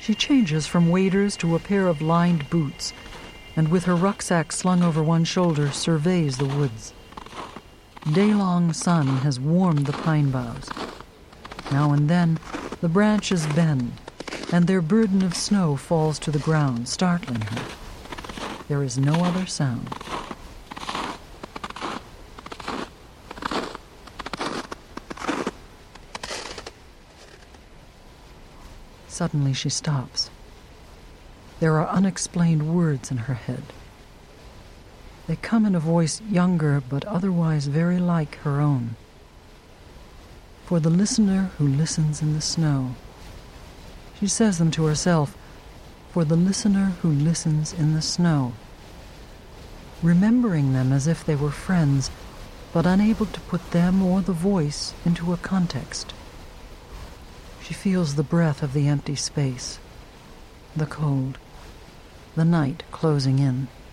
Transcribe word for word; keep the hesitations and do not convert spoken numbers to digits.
She changes from waders to a pair of lined boots, and with her rucksack slung over one shoulder, surveys the woods. Day-long sun has warmed the pine boughs. Now and then, the branches bend, and their burden of snow falls to the ground, startling her. There is no other sound. Suddenly she stops. There are unexplained words in her head. They come in a voice younger but otherwise very like her own. For the listener who listens in the snow. She says them to herself, for the listener who listens in the snow, remembering them as if they were friends, but unable to put them or the voice into a context. She feels the breath of the empty space, the cold, the night closing in.